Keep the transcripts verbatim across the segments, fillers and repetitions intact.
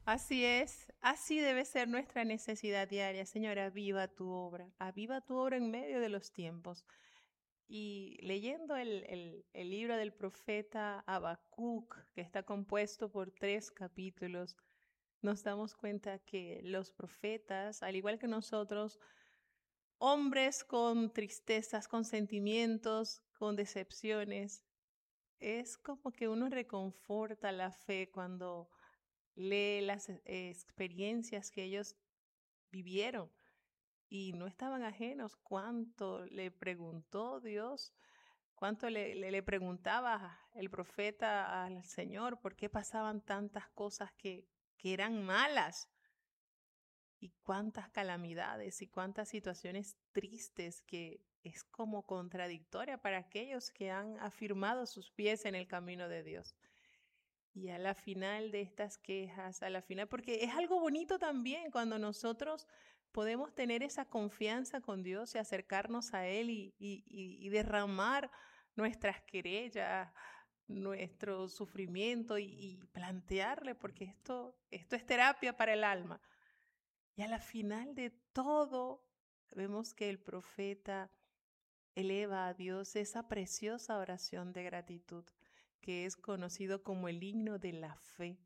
Así es, así debe ser nuestra necesidad diaria. Señor, aviva tu obra, aviva tu obra en medio de los tiempos. Y leyendo el, el- el libro del profeta Habacuc, que está compuesto por tres capítulos, nos damos cuenta que los profetas, al igual que nosotros, hombres con tristezas, con sentimientos, con decepciones, es como que uno reconforta la fe cuando lee las eh, experiencias que ellos vivieron y no estaban ajenos. Cuánto le preguntó Dios, cuánto le, le, le preguntaba el profeta al Señor por qué pasaban tantas cosas que, que eran malas y cuántas calamidades y cuántas situaciones tristes que es como contradictoria para aquellos que han afirmado sus pies en el camino de Dios. Y a la final de estas quejas, a la final, porque es algo bonito también cuando nosotros podemos tener esa confianza con Dios y acercarnos a Él y, y, y, y derramar nuestras querellas, nuestro sufrimiento y, y plantearle, porque esto, esto es terapia para el alma. Y a la final de todo, vemos que el profeta eleva a Dios esa preciosa oración de gratitud, que es conocido como el himno de la fe,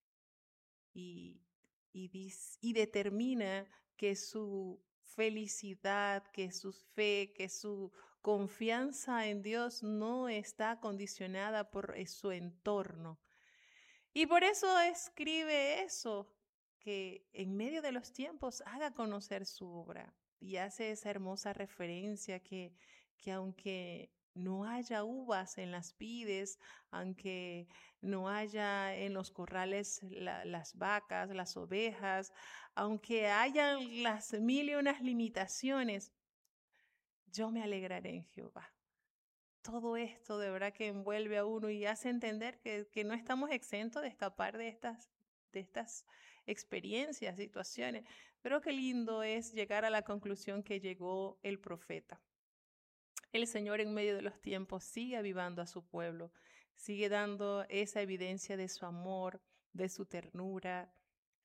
y, y, dis- y determina que su felicidad, que su fe, que su confianza en Dios no está condicionada por eh, su entorno. Y por eso escribe eso, que en medio de los tiempos haga conocer su obra y hace esa hermosa referencia que, que aunque no haya uvas en las vides, aunque no haya en los corrales la, las vacas, las ovejas, aunque hayan las mil y unas limitaciones, yo me alegraré en Jehová. Todo esto de verdad que envuelve a uno y hace entender que, que no estamos exentos de escapar de estas, de estas experiencias, situaciones. Pero qué lindo es llegar a la conclusión que llegó el profeta. El Señor en medio de los tiempos sigue avivando a su pueblo, sigue dando esa evidencia de su amor, de su ternura,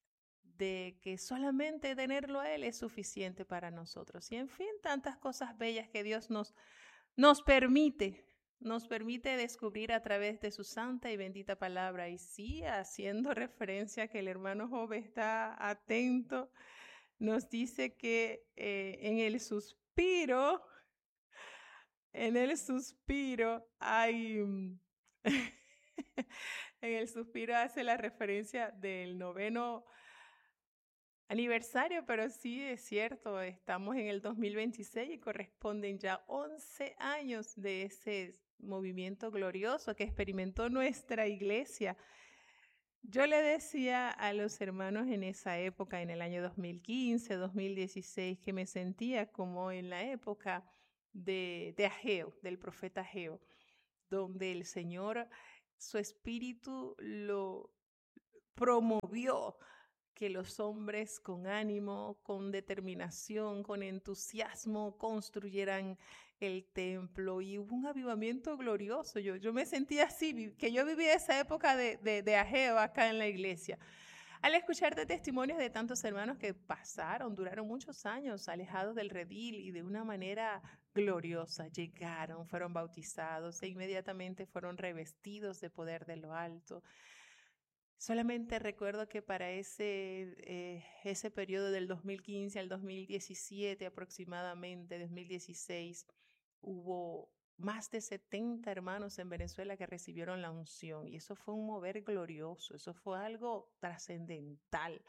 de que solamente tenerlo a Él es suficiente para nosotros. Y en fin, tantas cosas bellas que Dios nos, nos permite, nos permite descubrir a través de su santa y bendita palabra. Y sí, haciendo referencia a que el hermano Job está atento, nos dice que eh, en el suspiro, en el suspiro hay... en el suspiro hace la referencia del noveno aniversario, pero sí es cierto, estamos en el dos mil veintiséis y corresponden ya once años de ese movimiento glorioso que experimentó nuestra iglesia. Yo le decía a los hermanos en esa época, en el año dos mil quince, dos mil dieciséis, que me sentía como en la época de, de Ageo, del profeta Ageo, donde el Señor, su espíritu lo promovió, que los hombres con ánimo, con determinación, con entusiasmo construyeran el templo y hubo un avivamiento glorioso. Yo, yo me sentía así, que yo vivía esa época de, de, de Ageo acá en la iglesia. Al escuchar de testimonios de tantos hermanos que pasaron, duraron muchos años alejados del redil y de una manera gloriosa, llegaron, fueron bautizados e inmediatamente fueron revestidos de poder de lo alto. Solamente recuerdo que para ese, eh, ese periodo del dos mil quince al dos mil diecisiete aproximadamente, dos mil dieciséis, hubo más de setenta hermanos en Venezuela que recibieron la unción y eso fue un mover glorioso, eso fue algo trascendental.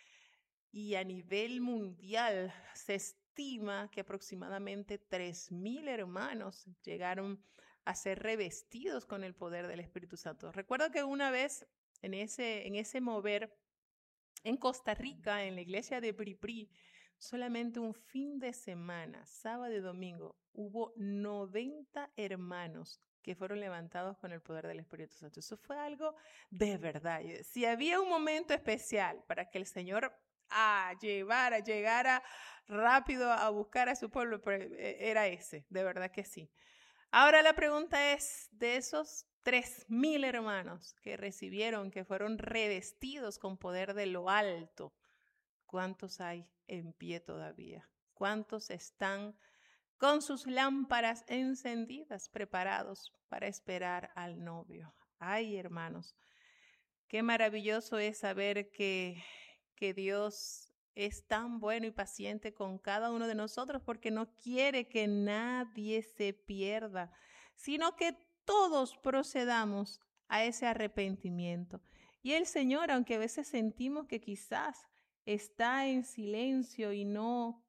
Y a nivel mundial se estima que aproximadamente tres mil hermanos llegaron a ser revestidos con el poder del Espíritu Santo. Recuerdo que una vez en ese, en ese mover en Costa Rica, en la iglesia de Bripri, solamente un fin de semana, sábado y domingo, hubo noventa hermanos que fueron levantados con el poder del Espíritu Santo. Eso fue algo de verdad. Si había un momento especial para que el Señor a llevar, a llegara rápido a buscar a su pueblo, era ese, de verdad que sí. Ahora la pregunta es, de esos Tres mil hermanos que recibieron, que fueron revestidos con poder de lo alto. ¿Cuántos hay en pie todavía? ¿Cuántos están con sus lámparas encendidas, preparados para esperar al novio? Ay, hermanos, qué maravilloso es saber que, que Dios es tan bueno y paciente con cada uno de nosotros, porque no quiere que nadie se pierda, sino que todos procedamos a ese arrepentimiento. Y el Señor, aunque a veces sentimos que quizás está en silencio y no,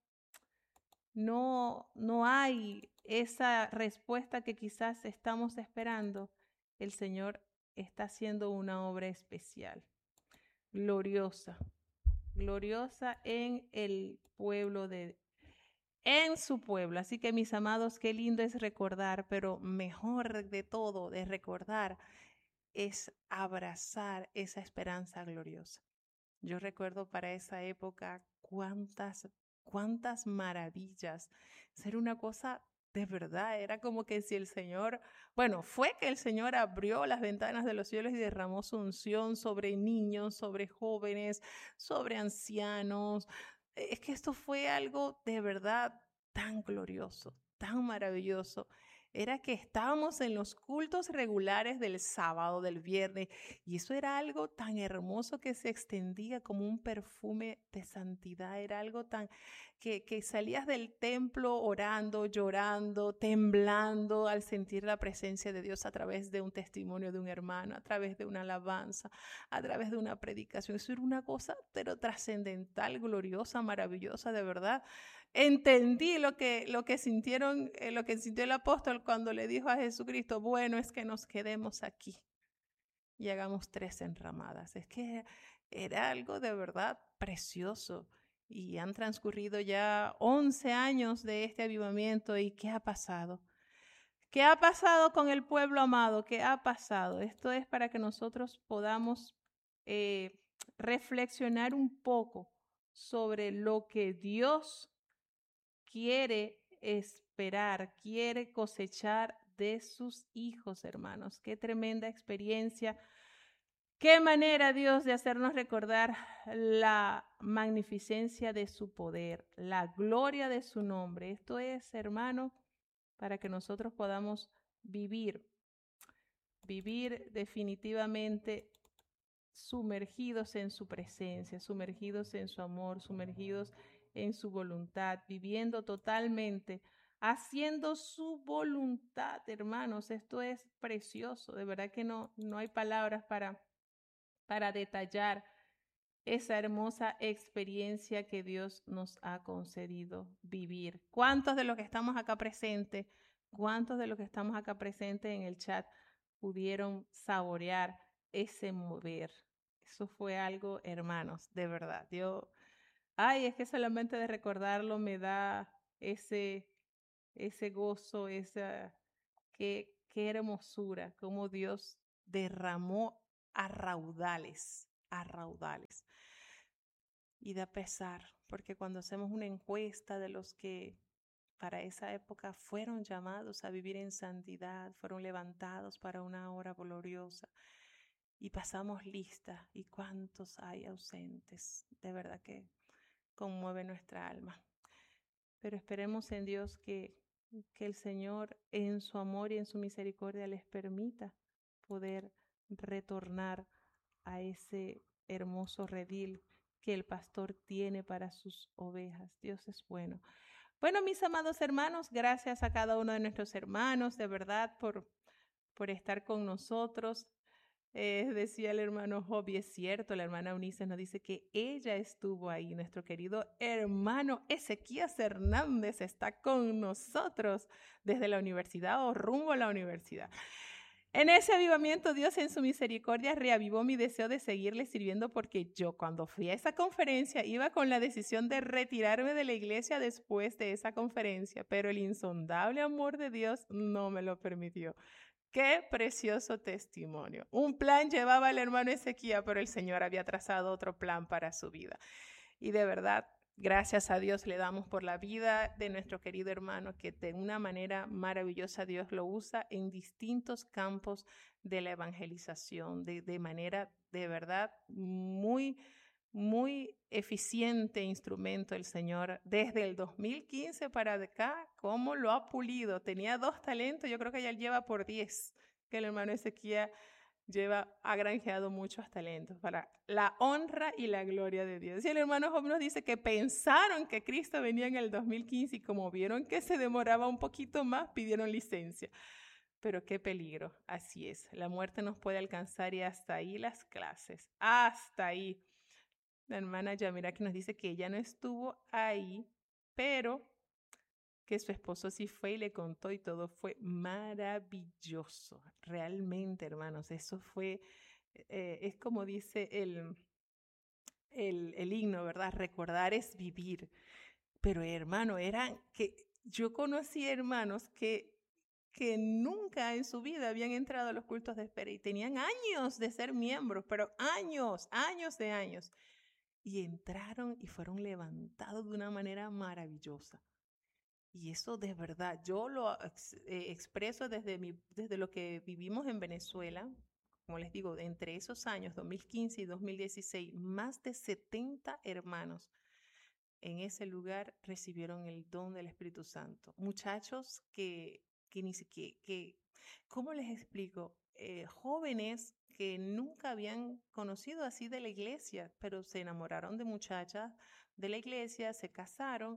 no, no hay esa respuesta que quizás estamos esperando, el Señor está haciendo una obra especial, gloriosa, gloriosa en el pueblo de en su pueblo. Así que mis amados, qué lindo es recordar, pero mejor de todo de recordar es abrazar esa esperanza gloriosa. Yo recuerdo para esa época cuántas, cuántas maravillas. Ser una cosa de verdad, era como que si el Señor, bueno, fue que el Señor abrió las ventanas de los cielos y derramó su unción sobre niños, sobre jóvenes, sobre ancianos. Es que esto fue algo de verdad tan glorioso, tan maravilloso. Era que estábamos en los cultos regulares del sábado, del viernes, y eso era algo tan hermoso que se extendía como un perfume de santidad. Era algo tan que, que salías del templo orando, llorando, temblando al sentir la presencia de Dios a través de un testimonio de un hermano, a través de una alabanza, a través de una predicación. Eso era una cosa pero trascendental, gloriosa, maravillosa, de verdad. Entendí lo que, lo que sintieron, eh, lo que sintió el apóstol cuando le dijo a Jesucristo, bueno, es que nos quedemos aquí y hagamos tres enramadas. Es que era algo de verdad precioso. Y han transcurrido ya once años de este avivamiento. ¿Y qué ha pasado? ¿Qué ha pasado con el pueblo amado? ¿Qué ha pasado? Esto es para que nosotros podamos eh, reflexionar un poco sobre lo que Dios quiere esperar, quiere cosechar de sus hijos, hermanos. Qué tremenda experiencia. Qué manera, Dios, de hacernos recordar la magnificencia de su poder, la gloria de su nombre. Esto es, hermano, para que nosotros podamos vivir, vivir definitivamente sumergidos en su presencia, sumergidos en su amor, sumergidos en su voluntad, viviendo totalmente, haciendo su voluntad, hermanos. Esto es precioso, de verdad que no, no hay palabras para, para detallar esa hermosa experiencia que Dios nos ha concedido vivir. ¿Cuántos de los que estamos acá presentes, cuántos de los que estamos acá presentes en el chat pudieron saborear ese mover? Eso fue algo, hermanos, de verdad. Yo, ay, es que solamente de recordarlo me da ese, ese gozo, esa, qué, qué hermosura, cómo Dios derramó a raudales, a raudales. Y da pesar, porque cuando hacemos una encuesta de los que para esa época fueron llamados a vivir en santidad, fueron levantados para una hora gloriosa, y pasamos lista, y cuántos hay ausentes, de verdad que conmueve nuestra alma. Pero esperemos en Dios que, que el Señor en su amor y en su misericordia les permita poder retornar a ese hermoso redil que el pastor tiene para sus ovejas. Dios es bueno. Bueno, mis amados hermanos, gracias a cada uno de nuestros hermanos, de verdad, por, por estar con nosotros. Eh, decía el hermano Job, y es cierto, la hermana Eunice nos dice que ella estuvo ahí. Nuestro querido hermano Ezequías Hernández está con nosotros desde la universidad o rumbo a la universidad. En ese avivamiento, Dios en su misericordia reavivó mi deseo de seguirle sirviendo, porque yo cuando fui a esa conferencia iba con la decisión de retirarme de la iglesia después de esa conferencia, pero el insondable amor de Dios no me lo permitió. Qué precioso testimonio. Un plan llevaba el hermano Ezequías, pero el Señor había trazado otro plan para su vida. Y de verdad, Gracias a Dios le damos por la vida de nuestro querido hermano, que de una manera maravillosa Dios lo usa en distintos campos de la evangelización, de, de manera de verdad muy, muy eficiente instrumento el Señor. Desde el dos mil quince para acá, ¿cómo lo ha pulido? Tenía dos talentos, yo creo que ya él lleva por diez, que el hermano Ezequiel lleva, ha granjeado muchos talentos para la honra y la gloria de Dios. Y el hermano Job nos dice que pensaron que Cristo venía en el dos mil quince y como vieron que se demoraba un poquito más, pidieron licencia. Pero qué peligro, así es. La muerte nos puede alcanzar y hasta ahí las clases, hasta ahí. La hermana Yamira que nos dice que ella no estuvo ahí, pero que su esposo sí fue y le contó y todo fue maravilloso. Realmente, hermanos, eso fue, eh, es como dice el, el, el himno, ¿verdad? Recordar es vivir. Pero hermano, eran que yo conocí hermanos que, que nunca en su vida habían entrado a los cultos de espera y tenían años de ser miembros, pero años, años de años. Y entraron y fueron levantados de una manera maravillosa. Y eso de verdad, yo lo eh, expreso desde, mi, desde lo que vivimos en Venezuela. Como les digo, entre esos años, dos mil quince y dos mil dieciséis, más de setenta hermanos en ese lugar recibieron el don del Espíritu Santo. Muchachos que, que ni siquiera, que, ¿cómo les explico? Eh, jóvenes que nunca habían conocido así de la iglesia, pero se enamoraron de muchachas de la iglesia, se casaron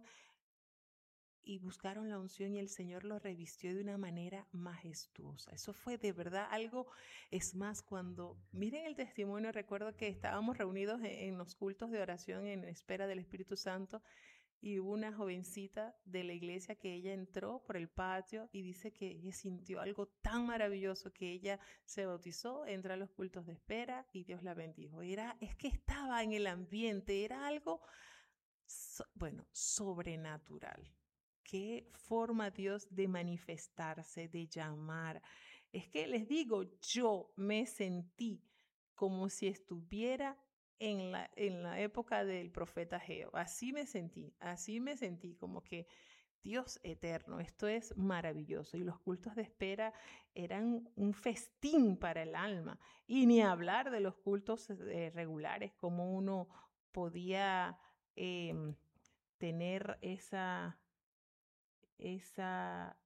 y buscaron la unción y el Señor los revistió de una manera majestuosa. Eso fue de verdad algo. Es más, cuando miren el testimonio, recuerdo que estábamos reunidos en, en los cultos de oración en espera del Espíritu Santo y hubo una jovencita de la iglesia que ella entró por el patio y dice que ella sintió algo tan maravilloso que ella se bautizó, entró a los cultos de espera y Dios la bendijo. Era, es que estaba en el ambiente, era algo, so, bueno, sobrenatural. Qué forma Dios de manifestarse, de llamar. Es que les digo, yo me sentí como si estuviera en la, en la época del profeta Ageo. Así me sentí, así me sentí como que Dios eterno, esto es maravilloso. Y los cultos de espera eran un festín para el alma. Y ni hablar de los cultos eh, regulares, como uno podía eh, tener esa esa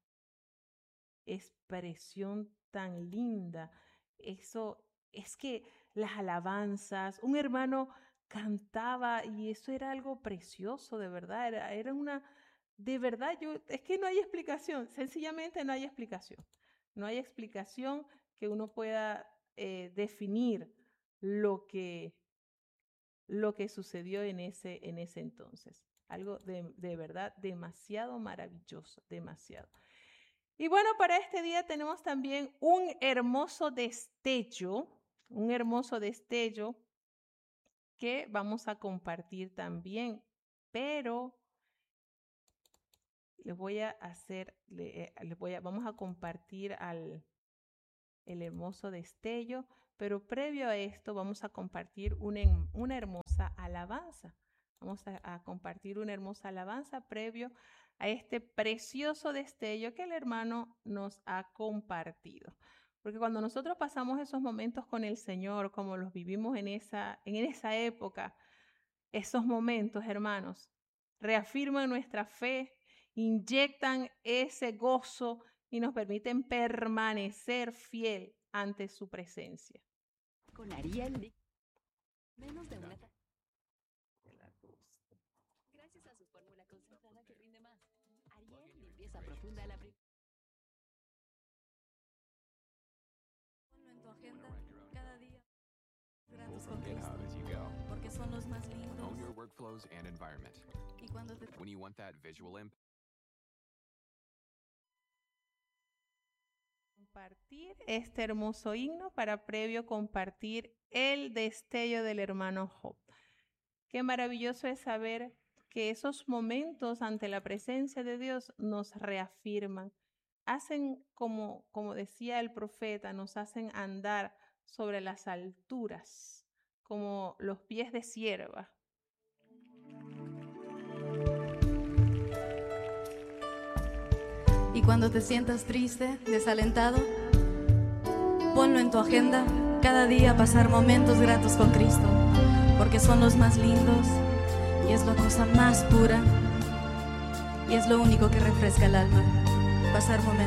expresión tan linda. Eso es que las alabanzas, un hermano cantaba y eso era algo precioso, de verdad, era, era una, de verdad, yo, es que no hay explicación, sencillamente no hay explicación. No hay explicación que uno pueda eh, definir lo que, lo que sucedió en ese, en ese entonces. Algo de, de verdad demasiado maravilloso, demasiado. Y bueno, para este día tenemos también un hermoso destello, un hermoso destello que vamos a compartir también, pero les voy a hacer, les voy a, vamos a compartir al, el hermoso destello, pero previo a esto vamos a compartir una, una hermosa alabanza. Vamos a, a compartir una hermosa alabanza previo a este precioso destello que el hermano nos ha compartido. Porque cuando nosotros pasamos esos momentos con el Señor, como los vivimos en esa, en esa época, esos momentos, hermanos, reafirman nuestra fe, inyectan ese gozo y nos permiten permanecer fiel ante su presencia. Con Ariel, menos de una gracias a su fórmula concentrada que rinde más. Ariel, limpieza profunda la primera. Ponlo en tu agenda cada día. Gratis con Cristo, porque son los más lindos. Own your workflows and environment. Y cuando te When you want that visual impact. Compartir este hermoso himno para previo compartir el destello del hermano Job. Qué maravilloso es saber que esos momentos ante la presencia de Dios nos reafirman, hacen como, como decía el profeta, nos hacen andar sobre las alturas, como los pies de sierva. Cuando te sientas triste, desalentado, ponlo en tu agenda, cada día pasar momentos gratos con Cristo, porque son los más lindos y es la cosa más pura y es lo único que refresca el alma, pasar momentos.